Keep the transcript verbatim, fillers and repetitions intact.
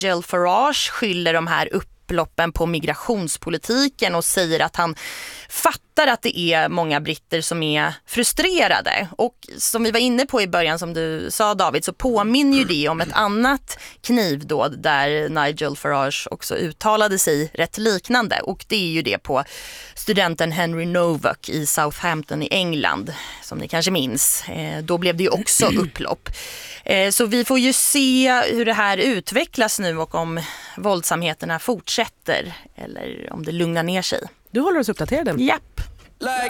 Nigel Farage skyller de här upploppen på migrationspolitiken och säger att han fattar att det är många britter som är frustrerade. Och som vi var inne på i början, som du sa David, så påminner ju det om ett annat knivdåd där Nigel Farage också uttalade sig rätt liknande. Och det är ju det på studenten Henry Novak i Southampton i England, som ni kanske minns. Eh, då blev det ju också upplopp. Eh, så vi får ju se hur det här utvecklas nu och om våldsamheterna fortsätter eller om det lugnar ner sig. Du håller oss uppdaterade. Japp. Like